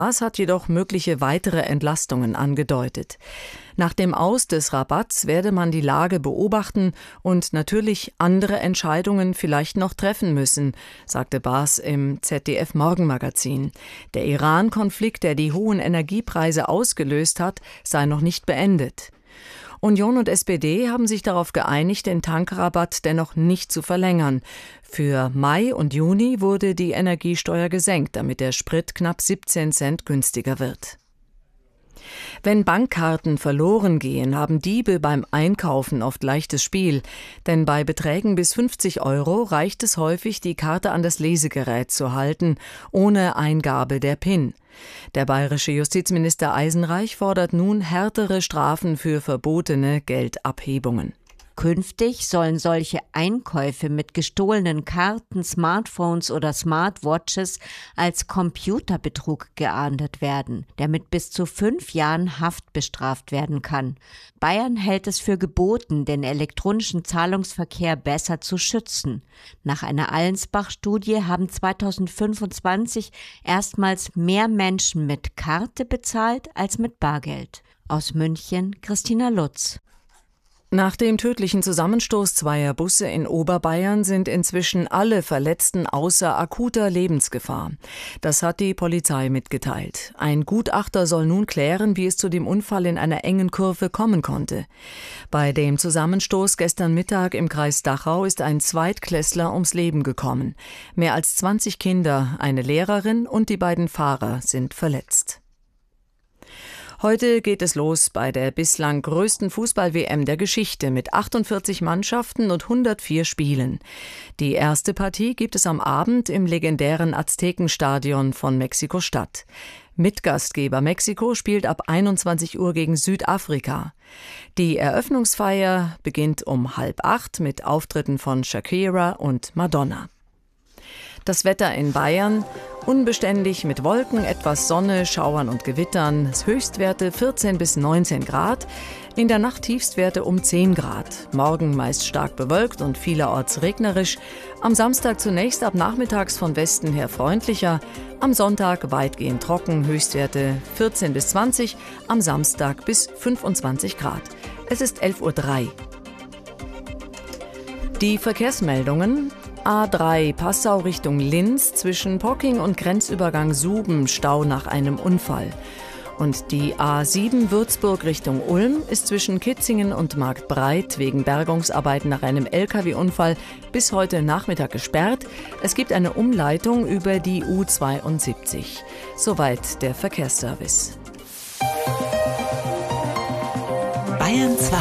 Das hat jedoch mögliche weitere Entlastungen angedeutet. Nach dem Aus des Rabatts werde man die Lage beobachten und natürlich andere Entscheidungen vielleicht noch treffen müssen, sagte Baas im ZDF-Morgenmagazin. Der Iran-Konflikt, der die hohen Energiepreise ausgelöst hat, sei noch nicht beendet. Union und SPD haben sich darauf geeinigt, den Tankrabatt dennoch nicht zu verlängern. Für Mai und Juni wurde die Energiesteuer gesenkt, damit der Sprit knapp 17 Cent günstiger wird. Wenn Bankkarten verloren gehen, haben Diebe beim Einkaufen oft leichtes Spiel. Denn bei Beträgen bis 50 € reicht es häufig, die Karte an das Lesegerät zu halten, ohne Eingabe der PIN. Der bayerische Justizminister Eisenreich fordert nun härtere Strafen für verbotene Geldabhebungen. Künftig sollen solche Einkäufe mit gestohlenen Karten, Smartphones oder Smartwatches als Computerbetrug geahndet werden, der mit bis zu 5 Jahren Haft bestraft werden kann. Bayern hält es für geboten, den elektronischen Zahlungsverkehr besser zu schützen. Nach einer Allensbach-Studie haben 2025 erstmals mehr Menschen mit Karte bezahlt als mit Bargeld. Aus München Christina Lutz. Nach dem tödlichen Zusammenstoß zweier Busse in Oberbayern sind inzwischen alle Verletzten außer akuter Lebensgefahr. Das hat die Polizei mitgeteilt. Ein Gutachter soll nun klären, wie es zu dem Unfall in einer engen Kurve kommen konnte. Bei dem Zusammenstoß gestern Mittag im Kreis Dachau ist ein Zweitklässler ums Leben gekommen. Mehr als 20 Kinder, eine Lehrerin und die beiden Fahrer sind verletzt. Heute geht es los bei der bislang größten Fußball-WM der Geschichte mit 48 Mannschaften und 104 Spielen. Die erste Partie gibt es am Abend im legendären Aztekenstadion von Mexiko-Stadt. Mitgastgeber Mexiko spielt ab 21 Uhr gegen Südafrika. Die Eröffnungsfeier beginnt um 7:30 mit Auftritten von Shakira und Madonna. Das Wetter in Bayern: unbeständig mit Wolken, etwas Sonne, Schauern und Gewittern, Höchstwerte 14 bis 19 Grad, in der Nacht Tiefstwerte um 10 Grad. Morgen meist stark bewölkt und vielerorts regnerisch, am Samstag zunächst ab nachmittags von Westen her freundlicher, am Sonntag weitgehend trocken, Höchstwerte 14 bis 20, am Samstag bis 25 Grad. Es ist 11:03 Uhr. Die Verkehrsmeldungen: A3 Passau Richtung Linz, zwischen Pocking und Grenzübergang Suben Stau nach einem Unfall. Und die A7 Würzburg Richtung Ulm ist zwischen Kitzingen und Marktbreit wegen Bergungsarbeiten nach einem LKW-Unfall bis heute Nachmittag gesperrt. Es gibt eine Umleitung über die U72. Soweit der Verkehrsservice. Bayern 2.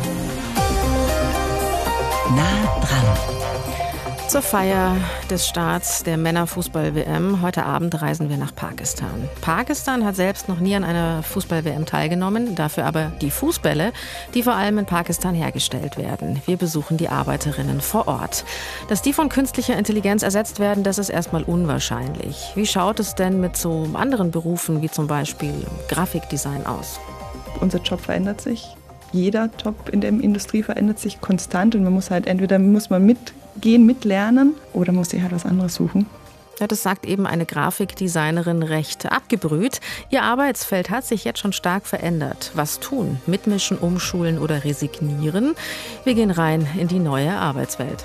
Nah dran. Zur Feier des Starts der Männerfußball-WM. Heute Abend reisen wir nach Pakistan. Pakistan hat selbst noch nie an einer Fußball-WM teilgenommen, dafür aber die Fußbälle, die vor allem in Pakistan hergestellt werden. Wir besuchen die Arbeiterinnen vor Ort. Dass die von künstlicher Intelligenz ersetzt werden, das ist erstmal unwahrscheinlich. Wie schaut es denn mit so anderen Berufen wie zum Beispiel Grafikdesign aus? Unser Job verändert sich. Jeder Job in der Industrie verändert sich konstant und man muss halt entweder mitgehen, mitlernen oder muss sich halt was anderes suchen. Ja, das sagt eben eine Grafikdesignerin recht abgebrüht. Ihr Arbeitsfeld hat sich jetzt schon stark verändert. Was tun? Mitmischen, umschulen oder resignieren? Wir gehen rein in die neue Arbeitswelt.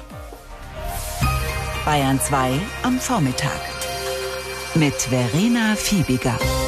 Bayern 2 am Vormittag mit Verena Fiebiger.